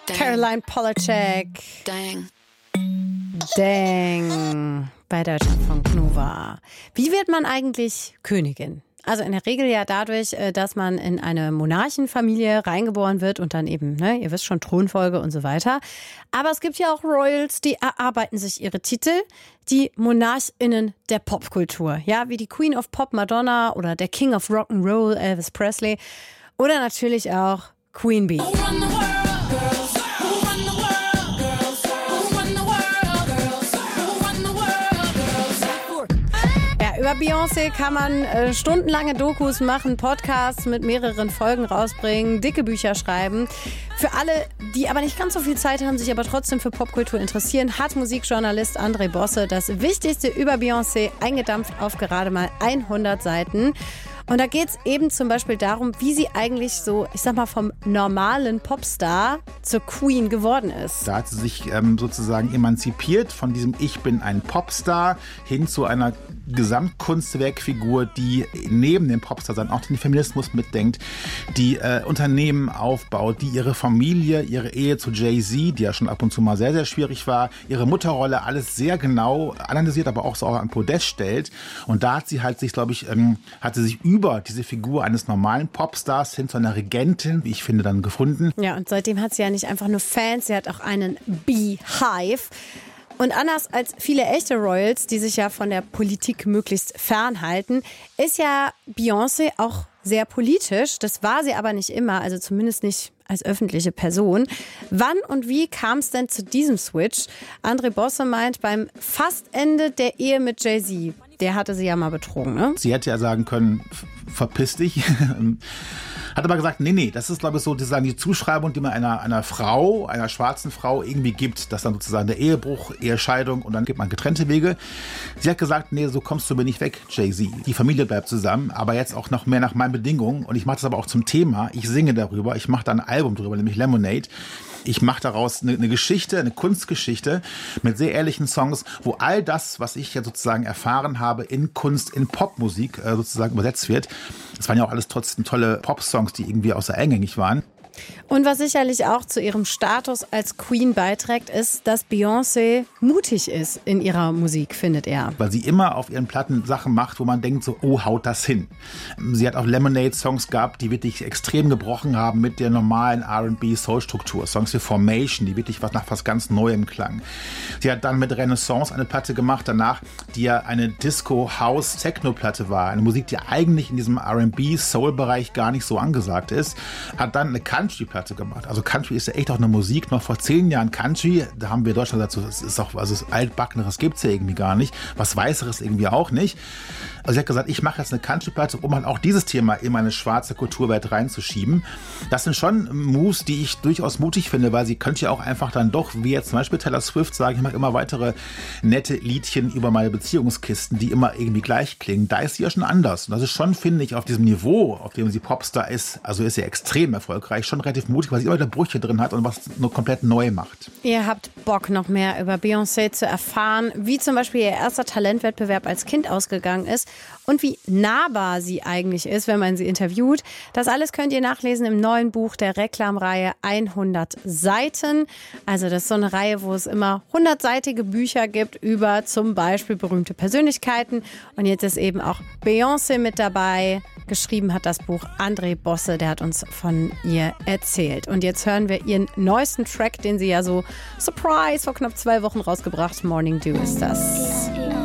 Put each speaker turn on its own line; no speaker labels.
Caroline Polachek. Dang. Bei Deutschlandfunk Nova. Wie wird man eigentlich Königin? Also in der Regel ja dadurch, dass man in eine Monarchenfamilie reingeboren wird und dann eben, ihr wisst schon, Thronfolge und so weiter. Aber es gibt ja auch Royals, die erarbeiten sich ihre Titel, die MonarchInnen der Popkultur. Ja, wie die Queen of Pop Madonna oder der King of Rock'n'Roll Elvis Presley oder natürlich auch Queen Bee. Über Beyoncé kann man stundenlange Dokus machen, Podcasts mit mehreren Folgen rausbringen, dicke Bücher schreiben. Für alle, die aber nicht ganz so viel Zeit haben, sich aber trotzdem für Popkultur interessieren, hat Musikjournalist André Bosse das Wichtigste über Beyoncé eingedampft auf gerade mal 100 Seiten. Und da geht es eben zum Beispiel darum, wie sie eigentlich so, ich sag mal, vom normalen Popstar zur Queen geworden ist.
Da hat sie sich sozusagen emanzipiert von diesem Ich bin ein Popstar hin zu einer Gesamtkunstwerkfigur, die neben dem Popstar sein auch den Feminismus mitdenkt, die Unternehmen aufbaut, die ihre Familie, ihre Ehe zu Jay-Z, die ja schon ab und zu mal sehr, sehr schwierig war, ihre Mutterrolle alles sehr genau analysiert, aber auch so auf ein Podest stellt. Und da hat sie halt sich, glaube ich, hat sie sich über diese Figur eines normalen Popstars hin zu einer Regentin, wie ich finde, dann gefunden.
Ja, und seitdem hat sie ja nicht einfach nur Fans, sie hat auch einen Beehive. Und anders als viele echte Royals, die sich ja von der Politik möglichst fernhalten, ist ja Beyoncé auch sehr politisch. Das war sie aber nicht immer, also zumindest nicht als öffentliche Person. Wann und wie kam es denn zu diesem Switch? André Bosse meint, beim Fastende der Ehe mit Jay-Z. Der hatte sie ja mal betrogen, ne?
Sie hätte ja sagen können, verpiss dich. Hat aber gesagt, nee, das ist, glaube ich, so sozusagen die Zuschreibung, die man einer Frau, einer schwarzen Frau irgendwie gibt, dass dann sozusagen der Ehebruch, Ehescheidung und dann gibt man getrennte Wege. Sie hat gesagt, nee, so kommst du mir nicht weg, Jay-Z. Die Familie bleibt zusammen, aber jetzt auch noch mehr nach meinen Bedingungen und ich mache das aber auch zum Thema. Ich singe darüber, ich mache da ein Album drüber, nämlich Lemonade. Ich mache daraus eine Geschichte, eine Kunstgeschichte mit sehr ehrlichen Songs, wo all das, was ich ja sozusagen erfahren habe in Kunst, in Popmusik sozusagen übersetzt wird. Das waren ja auch alles trotzdem tolle Popsongs, die irgendwie außer eingängig waren.
Und was sicherlich auch zu ihrem Status als Queen beiträgt, ist, dass Beyoncé mutig ist in ihrer Musik, findet er.
Weil sie immer auf ihren Platten Sachen macht, wo man denkt so, oh, haut das hin. Sie hat auch Lemonade-Songs gehabt, die wirklich extrem gebrochen haben mit der normalen R&B-Soul-Struktur. Songs wie Formation, die wirklich was nach was ganz Neuem klang. Sie hat dann mit Renaissance eine Platte gemacht, danach, die ja eine Disco-House-Techno-Platte war. Eine Musik, die eigentlich in diesem R&B-Soul-Bereich gar nicht so angesagt ist. Hat dann eine Country-Platte gemacht. Also Country ist ja echt auch eine Musik. Noch vor 10 Jahren Country, da haben wir in Deutschland gesagt, das ist auch, also das Altbackeneres gibt es ja irgendwie gar nicht. Was Weißeres irgendwie auch nicht. Also sie hat gesagt, ich mache jetzt eine Country-Platte, um halt auch dieses Thema in meine schwarze Kulturwelt reinzuschieben. Das sind schon Moves, die ich durchaus mutig finde, weil sie könnte ja auch einfach dann doch, wie jetzt zum Beispiel Taylor Swift, sagen, ich mache immer weitere nette Liedchen über meine Beziehungskisten, die immer irgendwie gleich klingen. Da ist sie ja schon anders. Und das ist schon, finde ich, auf diesem Niveau, auf dem sie Popstar ist, also ist sie extrem erfolgreich, schon relativ mutig, weil sie immer wieder Brüche drin hat und was nur komplett neu macht.
Ihr habt Bock, noch mehr über Beyoncé zu erfahren, wie zum Beispiel ihr erster Talentwettbewerb als Kind ausgegangen ist und wie nahbar sie eigentlich ist, wenn man sie interviewt. Das alles könnt ihr nachlesen im neuen Buch der Reklamreihe 100 Seiten. Also das ist so eine Reihe, wo es immer 100-seitige Bücher gibt über zum Beispiel berühmte Persönlichkeiten. Und jetzt ist eben auch Beyoncé mit dabei. Geschrieben hat das Buch André Bosse, der hat uns von ihr erzählt. Und jetzt hören wir ihren neuesten Track, den sie ja so Surprise vor knapp 2 Wochen rausgebracht. Morning Dew ist das.